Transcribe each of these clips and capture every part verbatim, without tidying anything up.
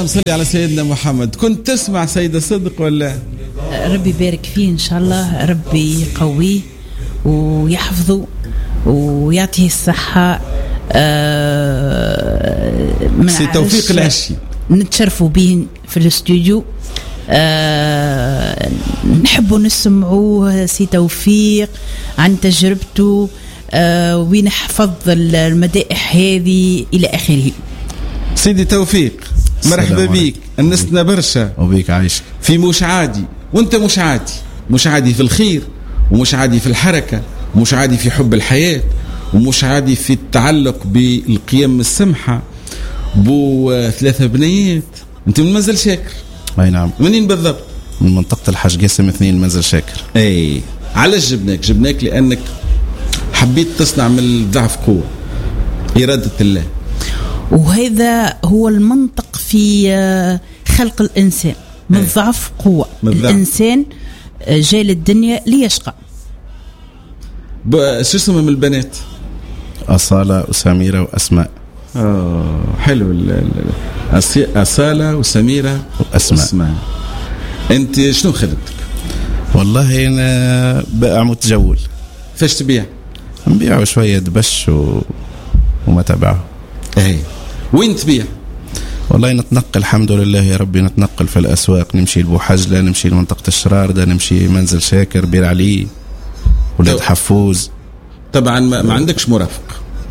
صلي على سيدنا محمد. كنت تسمع سيدة صدق ولا؟ ربي يبارك فيه إن شاء الله، ربي يقويه ويحفظه ويعطيه الصحة. سي توفيق العشي نتشرفوا به في الاستوديو. أه نحبوا نسمعوه سي توفيق عن تجربته، أه ونحفظ المدائح هذه إلى آخره. سيدي توفيق مرحبا بيك، النسنا برشا وبيك عايشك في مش عادي، وانت مش عادي، مش عادي في الخير، ومش عادي في الحركة، ومش عادي في حب الحياة، ومش عادي في التعلق بالقيم السمحة. بو ثلاثة بنيات. انت من منزل شاكر؟ اي نعم. منين بالضبط؟ من منطقة الحاج قاسم اثنين منزل شاكر. اي علاش جبناك؟ جبناك لأنك حبيت تصنع من الضعف قوة، إرادة الله، وهذا هو المنطق في خلق الإنسان، من الضعف قوة. الإنسان جاء للدنيا ليشقى. شو اسمهم البنات؟ أصالة وسميرة وأسماء. آه حلو. أصالة وسميرة وأسماء. أسماء. أنت شنو خدمتك؟ والله أنا بائع متجول. فاش تبيع؟ نبيع شوية دبش و... وما تبعه. ايه. وين تبيع؟ والله نتنقل الحمد لله يا ربي، نتنقل في الأسواق، نمشي لبوحجلة، نمشي لمنطقة الشرارده، نمشي منزل شاكر، بير علي، ولاد حفوز. طبعا ما, ما عندكش مرافق؟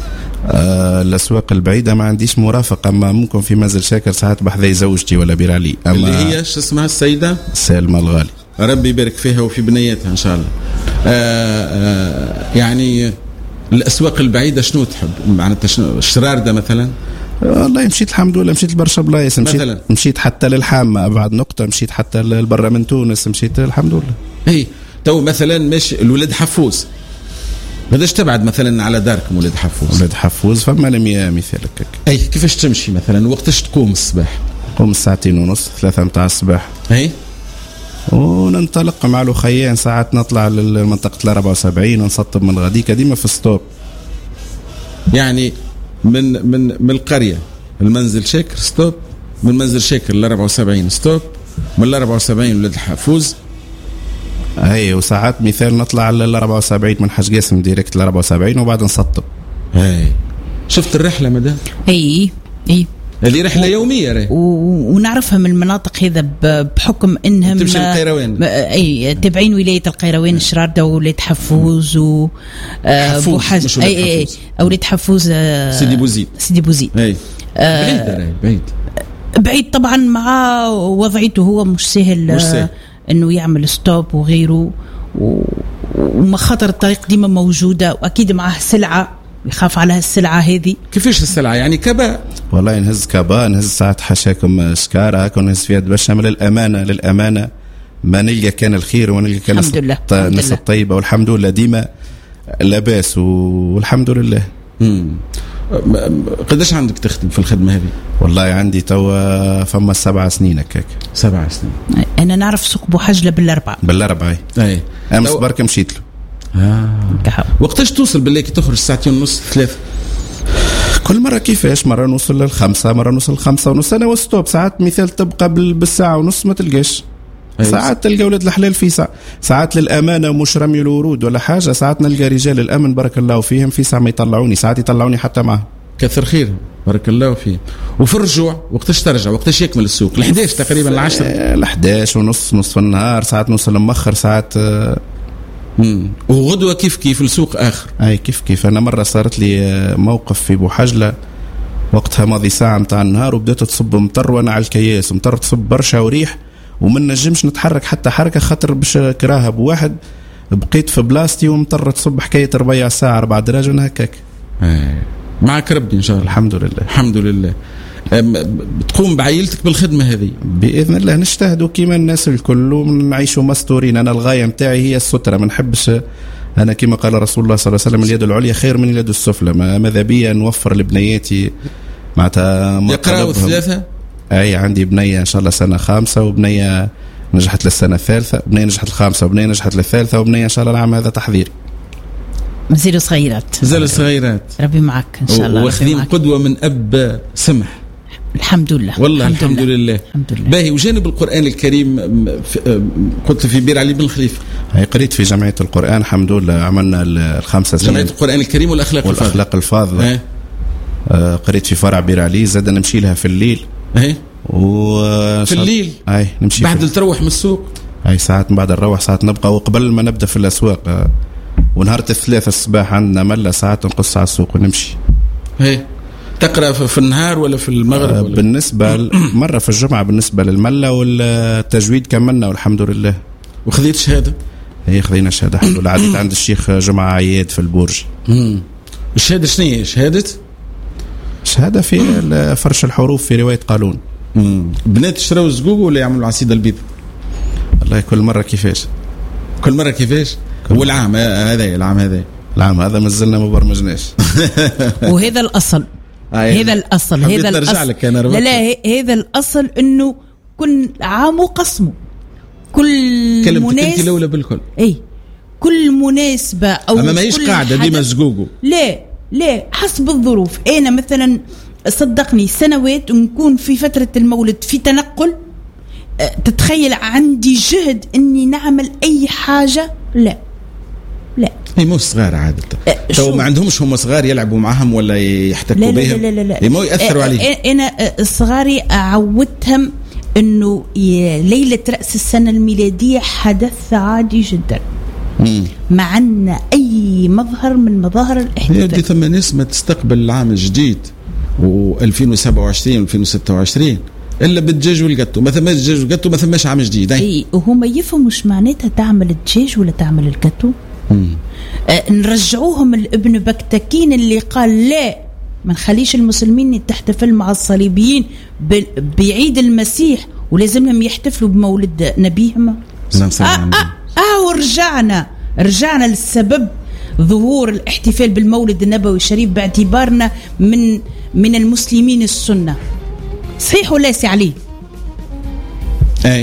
آه الأسواق البعيدة ما عنديش مرافق، أما ممكن في منزل شاكر ساعات بحذاي زوجتي ولا بير علي. أما اللي هي شو اسمها السيدة؟ سالمة الغالي، ربي يبارك فيها وفي بنياتها إن شاء الله. آه آه يعني الأسواق البعيدة شنو تحب؟ معناتها شنو؟ الشرارده مثلا؟ والله مشيت الحمد لله، مشيت لبرشا بلايص، مشيت مثلا. مشيت حتى للحامة أبعد نقطة، مشيت حتى لبرا من تونس، مشيت الحمد لله. اي تو مثلا ماشي الولاد حفوز، بداش تبعد مثلا على داركم ولاد حفوز؟ ولاد حفوز فما لمياه مثالك. اي كيفاش تمشي مثلا؟ وقتاش تقوم الصباح؟ قوم ساعتين ونص ثلاثة متاع الصباح. اي وننطلق مع الأخيان، ساعات نطلع للمنطقة الأربعة وسبعين ونسطب من غاديكا، ديما في ستوب. يعني من من من القرية المنزل شاكر ستوب، من منزل شاكر الأربعة وسبعين ستوب، من الأربعة وسبعين ولاد الحفوز. أي وساعات مثال نطلع للأربعة وسبعين من حاج قاسم ديريكت الأربعة وسبعين وبعد نسطب. أي شفت الرحلة مدام؟ أي أي هذه رحلة يومية رأي. ونعرفها من المناطق هذا بحكم انهم تمشي القيروان. اي تابعين ولاية القيروان، الشرارده وولاد حفوز و بوحج. اي اي اولاد حفوز سيدي بوزيد. سيدي بوزيد اي بعيد رأي. بعيد بعيد طبعا، مع وضعيته هو مش سهل, مش سهل. انه يعمل ستوب وغيره، ومخاطر الطريق ديما موجودة، واكيد معه سلعة يخاف على هالسلعة هذه. كيفاش السلعة يعني؟ كبا والله نهز كبا، نهز ساعات حشاكم سكارة هكا، نهز فيها باش من للأمانة للأمانة ما نلقى كان الخير ونلقى كان الحمد لله الناس الطيبة، والحمد لله ديما لاباس والحمد لله. امم قداش عندك تخدم في الخدمة هذه؟ والله عندي توا فما سبع سنين هكاك. سبع سنين. أنا نعرف سوق بوحجلة بالأربعة. بالأربعة أي. أمس برك مشيت له. آه. وقتاش توصل بالله كي تخرج ساعتين ونص ثلاثة؟ كل مرة كيفاش، مرة نوصل للخمسة، مرة نوصل للخمسة ونص أنا وستوب. ساعات مثال تبقى بالساعة ونص ما تلقاش. ساعات تلقى ولاد الحلال في ساعة، ساعات للأمانة ومش رمي الورود ولا حاجة، ساعات نلقى رجال الأمن بارك الله فيهم في ساعة ما يطلعوني، ساعات يطلعوني حتى معهم. كثر خير بارك الله فيه. وفي الرجوع وقتاش ترجع؟ وقتاش يكمل السوق؟ الحداش تقريبا العشر. الحداش ونص، نصف النهار، ساعات نوصل مؤخر، ساعات. امم وغدوة كيف كيف السوق آخر. أي كيف كيف. أنا مرة صارت لي موقف في بوحجلة، وقتها ماضي ساعة متاع النهار وبدأت تصب مطر وأنا على الكياس، مطر تصب برشا وريح ومن نجمش نتحرك حتى حركة، خاطر باش كراها بواحد بقيت في بلاستي ومطر تصب حكاية ربيع ساعة أربع دراجة هكاك. معك ربي إن شاء الله. الحمد لله الحمد لله. بتقوم بعائلتك بالخدمة هذه بإذن الله، نجتهدوا كيما الناس الكل ونعيشوا مستورين. أنا الغاية متاعي هي السترة، ما نحبش أنا كما قال رسول الله صلى الله عليه وسلم اليد العليا خير من اليد السفلى. ماذا بيا نوفر لبنياتي معناتها يقرأوا الثلاثة. أي عندي بنية إن شاء الله سنة خامسة، وبنية نجحت للسنة الثالثة، بنية نجحت الخامسة، وبنية نجحت للثالثة، وبنية إن شاء الله العام هذا تحضيري. مازالوا صغيرات. مازالوا صغيرات. ربي معك إن شاء الله. واخذين قدوة من أب سمح. الحمد لله والله الحمد, الحمد لله. الحمد لله. باهي. وجانب القرآن الكريم قلت في بير علي بن خليفة. هي قريت في جمعية القرآن الحمد لله، عملنا الخمسة سنين جمعية القرآن الكريم والأخلاق والأخلاق الفاضلة. آه قريت في فرع بير علي، زاد نمشي لها في الليل. ايه و في الليل اي نمشي بعد تروح من السوق. اي ساعات من بعد نروح، ساعات نبقى وقبل ما نبدا في الاسواق. آه ونهار الثلاثة الصباح عندنا ملا، ساعات نقص على السوق ونمشي. ايه تقرا في النهار ولا في المغرب؟ آه بالنسبه مره في الجمعه بالنسبه للملا، والتجويد كملنا والحمد لله. وخذيت شهاده؟ ايه خذينا شهاده الحمد لله. عديت عند الشيخ جمعه عياد في البرج. امم الشهاده شنو هي؟ شهاده شهاده في فرش الحروف في روايه قالون. امم بنات يشراو الزقوق ولا يعملوا عصيده البيض؟ والله كل مره كيفاش كل مره كيفاش. والعام هذا العام هذا العام هذا مازلنا ما برمجناش. وهذا الاصل. هذا الاصل هذا الاصل لا لا هذا الاصل انه كل عام وقسمه. كل كلمتك انت الاولى بالكل. اي كل مناسبه او اما ماهيش قاعده ديما زقوقو. لا لا حسب الظروف. انا مثلا صدقني سنوات ونكون في فتره المولد في تنقل، تتخيل عندي جهد اني نعمل اي حاجه؟ لا لا هي مو صغار عادة. تو ما عندهمش هم صغار يلعبوا معهم ولا يحتكوا بهم؟ لا لا لا لا ما يأثروا عليهم. انا صغاري اعودتهم انه ليله راس السنه الميلاديه حدث عادي جدا. مم. ما عندنا اي مظهر من مظاهر الاحتفال. دي ثم ناس ما تستقبل العام الجديد و2027 و2026 الا بالدجاج والقطو. ما ثماش دجاج والقطو، ما ثماش عام جديد. اي وهما يفهموش معناتها تعمل الدجاج ولا تعمل القطو. آه نرجعوهم الابن بكتكين اللي قال لا ما نخليش المسلمين تحتفل مع الصليبيين بعيد المسيح ولازمهم يحتفلوا بمولد نبيهم. آه, آه, آه ورجعنا رجعنا للسبب ظهور الاحتفال بالمولد النبوي الشريف باعتبارنا من من المسلمين السنة. صحيح ولا سي عليه؟ اي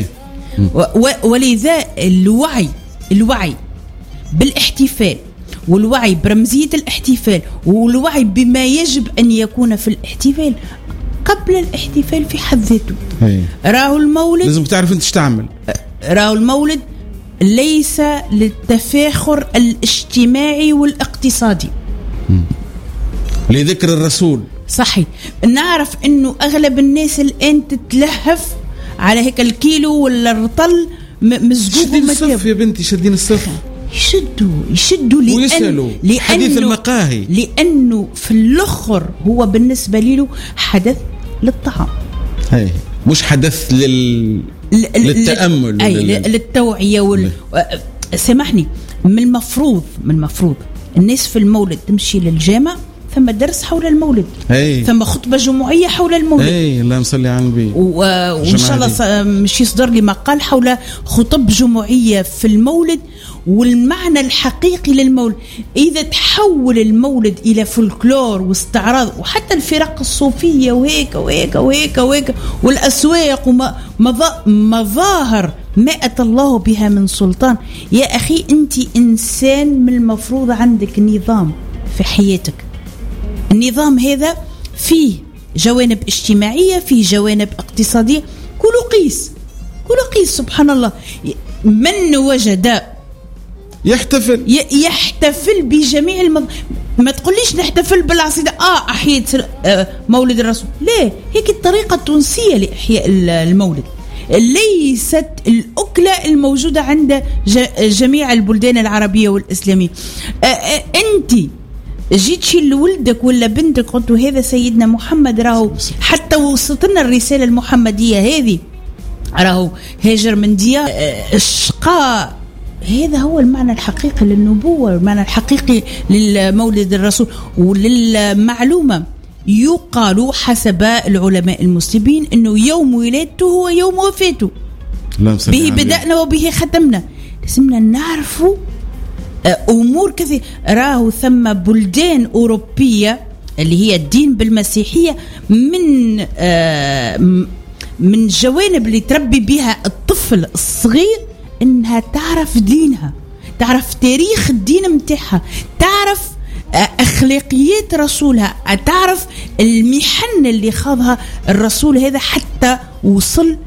ولذا الوعي الوعي بالاحتفال والوعي برمزية الاحتفال والوعي بما يجب أن يكون في الاحتفال قبل الاحتفال في حد ذاته. راهو المولد لازم تعرف انت تعمل. راهو المولد ليس للتفاخر الاجتماعي والاقتصادي. م. لذكر الرسول. صحيح. نعرف انه اغلب الناس الان تتلهف على هيك الكيلو ولا الرطل مزقوق. شدين الصف يا بنتي، شدين الصف. يشدوا يشدوا لأن ويسألوا لأنه حديث المقاهي، لأنه في الأخر هو بالنسبة له حدث للطعام. هي مش حدث لل... ل... للتأمل أي لل... للتوعية وال... سامحني، من المفروض من المفروض الناس في المولد تمشي للجامع، ثم درس حول المولد، هي. ثم خطبة جمعية حول المولد. اي اللهم صل على النبي. و... وإن شاء الله مش يصدر لي مقال حول خطب جمعية في المولد والمعنى الحقيقي للمولد. إذا تحول المولد إلى فولكلور واستعراض، وحتى الفرق الصوفية وهيك وهيك وهيك وهيك والأسواق ومظاهر ما أتى الله بها من سلطان. يا أخي أنت إنسان، من المفروض عندك نظام في حياتك. النظام هذا فيه جوانب اجتماعية، فيه جوانب اقتصادية. كل قيس كل قيس سبحان الله. من وجد يحتفل يحتفل بجميع المض... ما تقوليش نحتفل بالعصيدة اه أحياء آه مولد الرسول، لا، هيك الطريقة التونسية لإحياء المولد، ليست الأكلة الموجودة عند جميع البلدان العربية والإسلامية. آه آه أنت جيت شي لولدك ولا بنتك قلتوا هذا سيدنا محمد، راهو حتى وصلتنا الرسالة المحمدية هذه، راهو هاجر من ديار الشقاء. هذا هو المعنى الحقيقي للنبوة، المعنى الحقيقي للمولد الرسول. وللمعلومة يقال حسب العلماء المسلمين أنه يوم ولادته هو يوم وفاته، به بدأنا وبه ختمنا. لازمنا نعرفوا أمور كثيرة. راهو ثم بلدان أوروبية اللي هي الدين بالمسيحية، من آه من جوانب اللي تربي بها الطفل الصغير انها تعرف دينها، تعرف تاريخ الدين متاعها، تعرف أخلاقيات رسولها، تعرف المحن اللي خاضها الرسول هذا حتى وصل